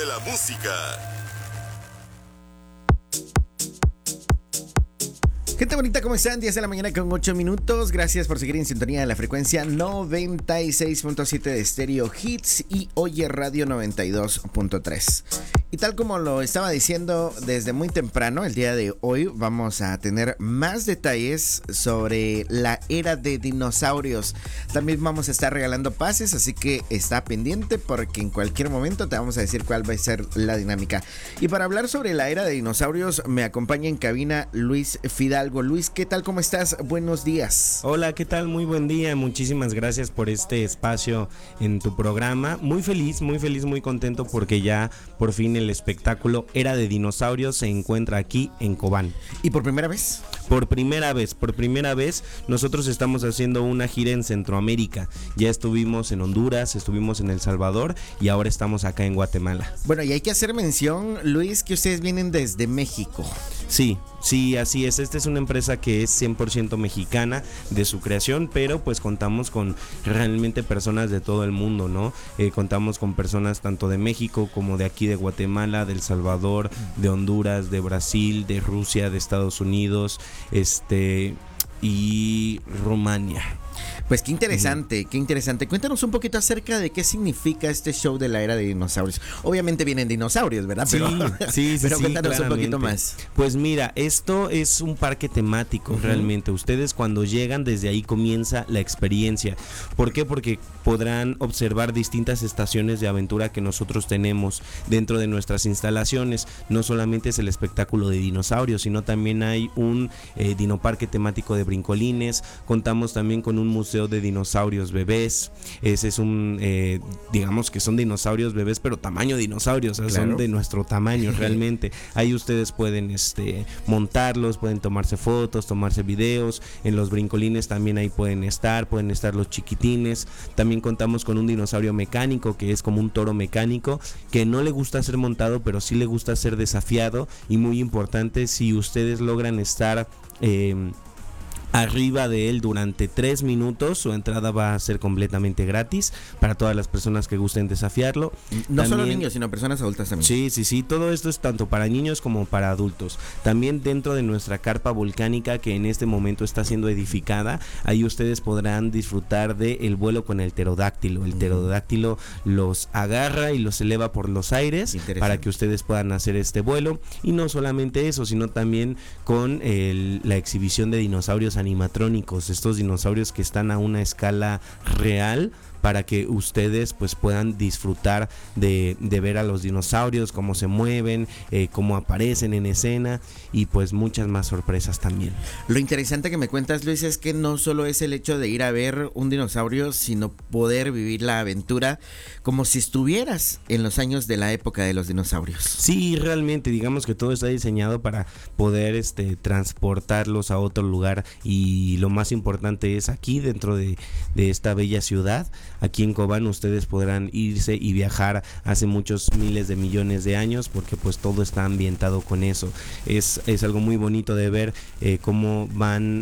la música. Gente bonita, ¿cómo están? 10 de la mañana con 8 minutos. Gracias por seguir en sintonía de la frecuencia 96.7 de Stereo Hits y Oye Radio 92.3. Y tal como lo estaba diciendo desde muy temprano, el día de hoy vamos a tener más detalles sobre la era de dinosaurios. También vamos a estar regalando pases, así que está pendiente porque en cualquier momento te vamos a decir cuál va a ser la dinámica. Y para hablar sobre la era de dinosaurios, me acompaña en cabina Luis Fidalgo. Luis, ¿qué tal? ¿Cómo estás? Buenos días. Hola, ¿qué tal? Muy buen día. Muchísimas gracias por este espacio en tu programa. Muy feliz, muy contento porque ya por fin el espectáculo Era de Dinosaurios se encuentra aquí en Cobán. ¿Y por primera vez? Por primera vez nosotros estamos haciendo una gira en Centroamérica. Ya estuvimos en Honduras, estuvimos en El Salvador y ahora estamos acá en Guatemala. Bueno, y hay que hacer mención, Luis, que ustedes vienen desde México. Sí, así es. Esta es una empresa que es 100% mexicana de su creación, pero pues contamos con realmente personas de todo el mundo, ¿no? Contamos con personas tanto de México como de aquí de Guatemala, de El Salvador, de Honduras, de Brasil, de Rusia, de Estados Unidos, y Rumania. Pues qué interesante, qué interesante. Cuéntanos un poquito acerca de qué significa este show de la era de dinosaurios. Obviamente vienen dinosaurios, ¿verdad? Sí, pero cuéntanos claramente un poquito más. Pues mira, esto es un parque temático realmente. Ustedes cuando llegan, desde ahí comienza la experiencia. ¿Por qué? Porque podrán observar distintas estaciones de aventura que nosotros tenemos dentro de nuestras instalaciones. No solamente es el espectáculo de dinosaurios, sino también hay un dinoparque temático de brincolines. Contamos también con un museo de dinosaurios bebés. Ese es digamos que son dinosaurios bebés, pero tamaño dinosaurios, o sea, claro. Son de nuestro tamaño realmente. Ahí ustedes pueden montarlos, pueden tomarse fotos, tomarse videos. En los brincolines también ahí pueden estar los chiquitines. También contamos con un dinosaurio mecánico, que es como un toro mecánico, que no le gusta ser montado, pero sí le gusta ser desafiado. Y muy importante, si ustedes logran estar arriba de él durante 3 minutos, su entrada va a ser completamente gratis para todas las personas que gusten desafiarlo. No también, solo niños, sino personas adultas también. Sí, todo esto es tanto para niños como para adultos. También dentro de nuestra carpa volcánica, que en este momento está siendo edificada, ahí ustedes podrán disfrutar del vuelo con el pterodáctilo. El pterodáctilo los agarra y los eleva por los aires para que ustedes puedan hacer este vuelo. Y no solamente eso, sino también con la exhibición de dinosaurios animatrónicos, estos dinosaurios que están a una escala real, para que ustedes pues puedan disfrutar de ver a los dinosaurios, cómo se mueven, cómo aparecen en escena, y pues muchas más sorpresas también. Lo interesante que me cuentas, Luis, es que no solo es el hecho de ir a ver un dinosaurio, sino poder vivir la aventura como si estuvieras en los años de la época de los dinosaurios. Sí, realmente, digamos que todo está diseñado para poder transportarlos a otro lugar, y lo más importante es aquí dentro de esta bella ciudad. Aquí en Cobán ustedes podrán irse y viajar hace muchos miles de millones de años, porque pues todo está ambientado con eso. Es algo muy bonito de ver cómo van